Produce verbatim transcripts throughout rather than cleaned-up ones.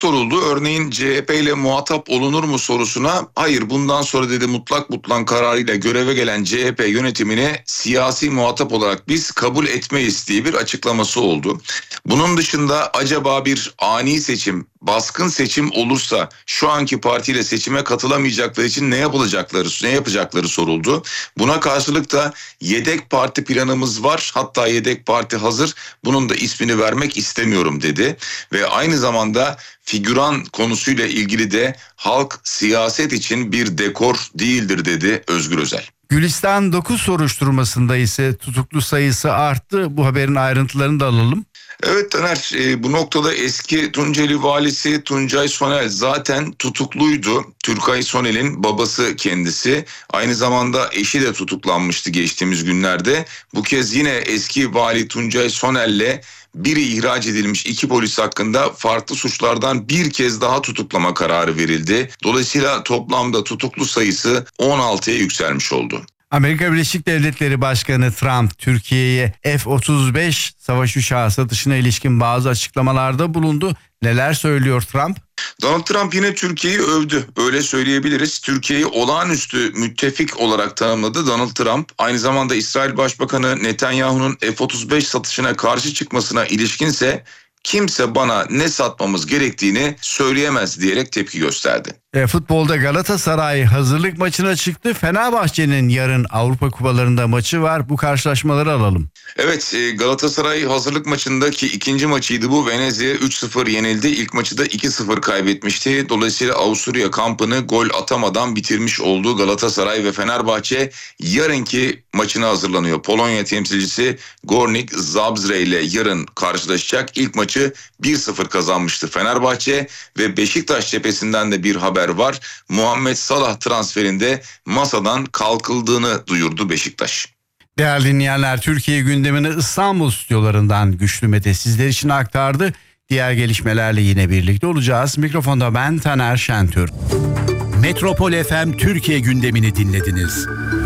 soruldu. Örneğin C H P ile muhatap olunur mu sorusuna hayır bundan sonra dedi mutlak mutlak kararıyla göreve gelen C H P yönetimine siyasi muhatap olarak biz kabul etmeyiz diye bir açıklaması oldu. Bunun dışında acaba bir ani seçim, baskın seçim olursa şu anki partiyle seçime katılamayacakları için ne yapılacakları, ne yapacakları soruldu. Buna karşılık da yedek parti planımız var, hatta yedek parti hazır, bunun da ismini vermek istemiyorum dedi. Ve aynı zamanda figüran konusuyla ilgili de halk siyaset için bir dekor değildir dedi Özgür Özel. Gülistan dokuz soruşturmasında ise tutuklu sayısı arttı. Bu haberin ayrıntılarını da alalım. Evet Taner, e, bu noktada eski Tunceli valisi Tuncay Sonel zaten tutukluydu. Türkay Sonel'in babası kendisi. Aynı zamanda eşi de tutuklanmıştı geçtiğimiz günlerde. Bu kez yine eski vali Tuncay Sonel'le biri ihraç edilmiş iki polis hakkında farklı suçlardan bir kez daha tutuklama kararı verildi. Dolayısıyla toplamda tutuklu sayısı on altıya yükselmiş oldu. Amerika Birleşik Devletleri Başkanı Trump, Türkiye'ye F otuz beş savaş uçağı satışına ilişkin bazı açıklamalarda bulundu. Neler söylüyor Trump? Donald Trump yine Türkiye'yi övdü. Öyle söyleyebiliriz. Türkiye'yi olağanüstü müttefik olarak tanımladı Donald Trump. Aynı zamanda İsrail Başbakanı Netanyahu'nun F otuz beş satışına karşı çıkmasına ilişkinse kimse bana ne satmamız gerektiğini söyleyemez diyerek tepki gösterdi. E, futbolda Galatasaray hazırlık maçına çıktı. Fenerbahçe'nin yarın Avrupa Kupalarında maçı var. Bu karşılaşmaları alalım. Evet, Galatasaray hazırlık maçındaki ikinci maçıydı bu. Venezia'ya üç sıfır yenildi. İlk maçı da iki sıfır kaybetmişti. Dolayısıyla Avusturya kampını gol atamadan bitirmiş oldu Galatasaray ve Fenerbahçe yarınki maçına hazırlanıyor. Polonya temsilcisi Górnik Zabrze ile yarın karşılaşacak. İlk maçı bir sıfır kazanmıştı Fenerbahçe ve Beşiktaş cephesinden de bir haber var. Muhammed Salah transferinde masadan kalkıldığını duyurdu Beşiktaş. Değerli dinleyenler, Türkiye gündemini İstanbul stüdyolarından Güçlü Mete sizler için aktardı. Diğer gelişmelerle yine birlikte olacağız. Mikrofonda ben Taner Şentürk. Metropol F M Türkiye gündemini dinlediniz.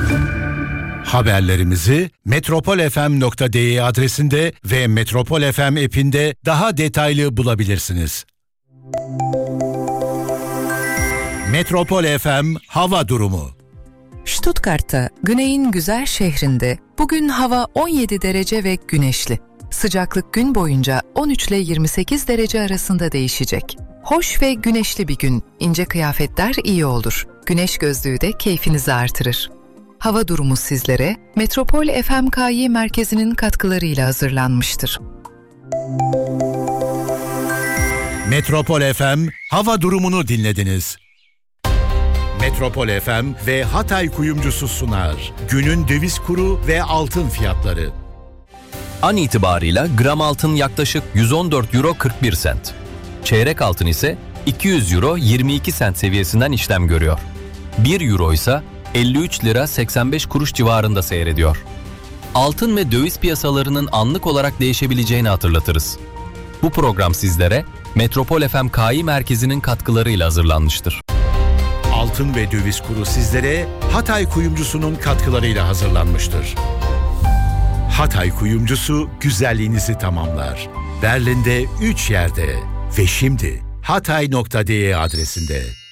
Haberlerimizi metropol f m nokta d e adresinde ve Metropol F M app'inde daha detaylı bulabilirsiniz. Metropol F M hava durumu. Stuttgart'ta, güneyin güzel şehrinde bugün hava on yedi derece ve güneşli. Sıcaklık gün boyunca on üç ile yirmi sekiz derece arasında değişecek. Hoş ve güneşli bir gün, ince kıyafetler iyi olur. Güneş gözlüğü de keyfinizi artırır. Hava durumu sizlere Metropol F M K Y merkezinin katkılarıyla hazırlanmıştır. Metropol F M hava durumunu dinlediniz. Metropol F M ve Hatay Kuyumcusu sunar. Günün döviz kuru ve altın fiyatları. An itibarıyla gram altın yaklaşık yüz on dört euro kırk bir sent. Çeyrek altın ise iki yüz euro yirmi iki sent seviyesinden işlem görüyor. bir euro ise elli üç lira seksen beş kuruş civarında seyrediyor. Altın ve döviz piyasalarının anlık olarak değişebileceğini hatırlatırız. Bu program sizlere Metropol F M K Y merkezinin katkılarıyla hazırlanmıştır. Altın ve döviz kuru sizlere Hatay Kuyumcusu'nun katkılarıyla hazırlanmıştır. Hatay Kuyumcusu güzelliğinizi tamamlar. Berlin'de üç yerde ve şimdi hatay nokta d e adresinde.